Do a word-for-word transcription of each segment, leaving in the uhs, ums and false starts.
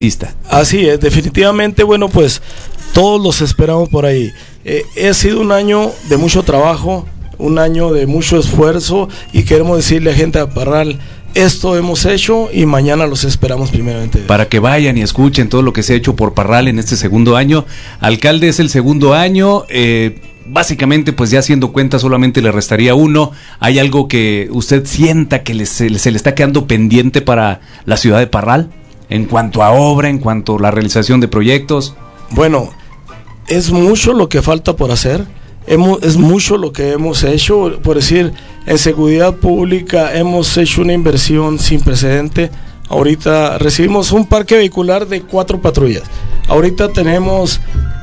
Así es, definitivamente, bueno, pues todos los esperamos por ahí. Eh, ha sido un año de mucho trabajo, un año de mucho esfuerzo y queremos decirle a gente de Parral, esto hemos hecho y mañana los esperamos primeramente. Para que vayan y escuchen todo lo que se ha hecho por Parral en este segundo año. Alcalde, es el segundo año, eh, básicamente pues ya haciendo cuenta solamente le restaría uno. ¿Hay algo que usted sienta que le, se, se le está quedando pendiente para la ciudad de Parral? En cuanto a obra, en cuanto a la realización de proyectos. Bueno, es mucho lo que falta por hacer, hemos, es mucho lo que hemos hecho, por decir, en seguridad pública hemos hecho una inversión sin precedente. Ahorita recibimos un parque vehicular de cuatro patrullas, ahorita tenemos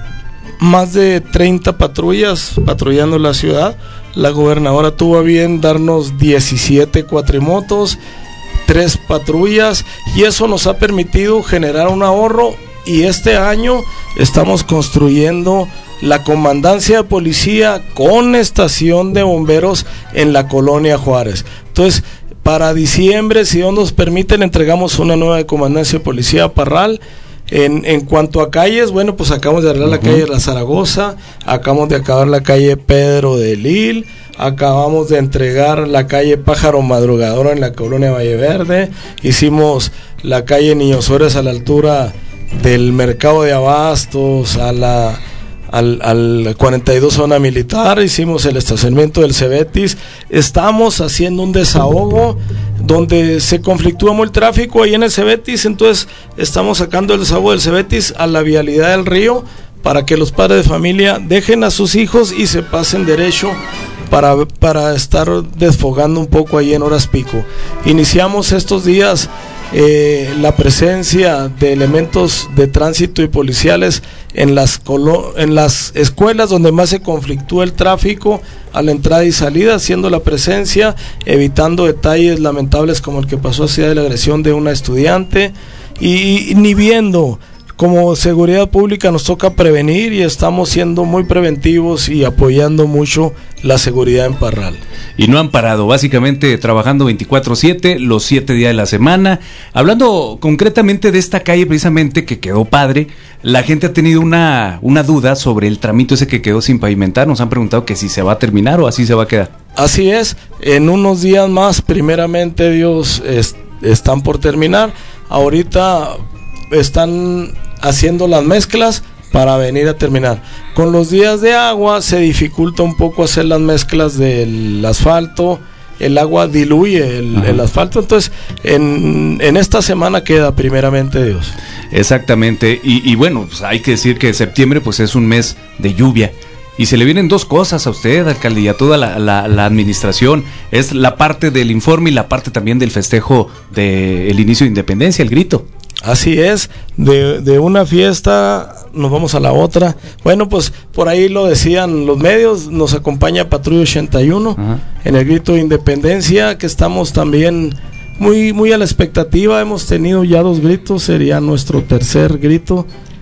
más de treinta patrullas patrullando la ciudad. La gobernadora tuvo a bien darnos diecisiete cuatrimotos, tres patrullas, y eso nos ha permitido generar un ahorro, y este año estamos construyendo la comandancia de policía con estación de bomberos en la colonia Juárez. Entonces, para diciembre, si Dios nos permite, le entregamos una nueva comandancia de policía a Parral. En, en cuanto a calles, bueno, pues acabamos de arreglar uh-huh. la calle de la Zaragoza, acabamos de acabar la calle Pedro de Lil, acabamos de entregar la calle Pájaro Madrugador en la colonia Valle Verde, hicimos la calle Niño Suárez a la altura del mercado de abastos, a la al, al cuarenta y dos zona militar, hicimos el estacionamiento del Cebetis, estamos haciendo un desahogo donde se conflictúa el tráfico ahí en el Cebetis, entonces estamos sacando el desahogo del Cebetis a la vialidad del río para que los padres de familia dejen a sus hijos y se pasen derecho para, para estar desfogando un poco ahí en horas pico. Iniciamos estos días eh, la presencia de elementos de tránsito y policiales en las, colo- en las escuelas donde más se conflictúa el tráfico a la entrada y salida, haciendo la presencia, evitando detalles lamentables como el que pasó hacia la agresión de una estudiante, y, y ni viendo. Como seguridad pública nos toca prevenir y estamos siendo muy preventivos y apoyando mucho la seguridad en Parral. Y no han parado, básicamente trabajando veinticuatro siete, los siete días de la semana. Hablando concretamente de esta calle precisamente que quedó padre, la gente ha tenido una, una duda sobre el tramito ese que quedó sin pavimentar. Nos han preguntado que si se va a terminar o así se va a quedar. Así es, en unos días más, primeramente Dios, es, están por terminar. Ahorita están haciendo las mezclas para venir a terminar. Con los días de agua se dificulta un poco hacer las mezclas del asfalto, el agua diluye el, el asfalto, entonces en, en esta semana queda primeramente Dios. Exactamente, y, y bueno, pues hay que decir que septiembre pues es un mes de lluvia. Y se le vienen dos cosas a usted, alcalde, y a toda la, la, la administración. Es la parte del informe y la parte también del festejo del inicio de independencia, el grito. Así es, de, de una fiesta nos vamos a la otra. Bueno, pues por ahí lo decían los medios, nos acompaña Patrulla ochenta y uno uh-huh. en el grito de independencia, que estamos también muy, muy a la expectativa. Hemos tenido ya dos gritos, sería nuestro tercer grito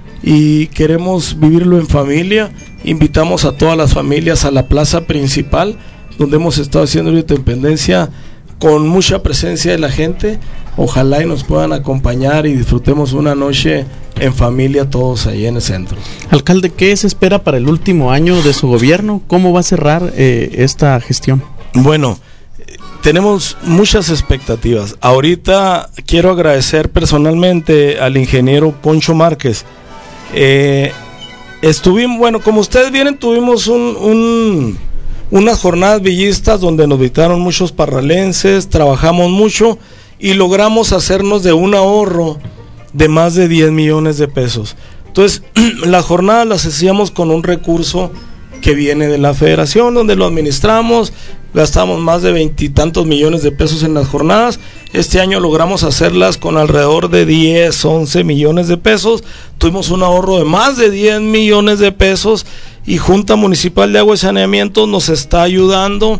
y queremos vivirlo en familia. Invitamos a todas las familias a la plaza principal, donde hemos estado haciendo el grito de independencia con mucha presencia de la gente. Ojalá y nos puedan acompañar y disfrutemos una noche en familia todos ahí en el centro. Alcalde, ¿qué se espera para el último año de su gobierno? ¿Cómo va a cerrar eh, esta gestión? Bueno, tenemos muchas expectativas. Ahorita quiero agradecer personalmente al ingeniero Poncho Márquez. Eh, estuvimos, bueno, como ustedes vienen, tuvimos un... un unas jornadas villistas donde nos visitaron muchos parralenses, trabajamos mucho y logramos hacernos de un ahorro de más de diez millones de pesos. Entonces, las jornadas las hacíamos con un recurso que viene de la federación, donde lo administramos, gastamos más de veintitantos millones de pesos en las jornadas. Este año logramos hacerlas con alrededor de diez, once millones de pesos, tuvimos un ahorro de más de diez millones de pesos, y Junta Municipal de Agua y Saneamiento nos está ayudando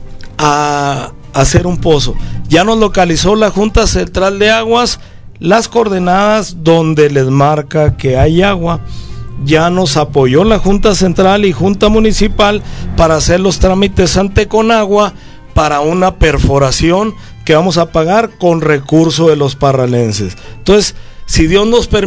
a hacer un pozo. Ya nos localizó la Junta Central de Aguas las coordenadas donde les marca que hay agua. Ya nos apoyó la Junta Central y Junta Municipal para hacer los trámites ante Conagua para una perforación que vamos a pagar con recurso de los parralenses. Entonces, si Dios nos permite,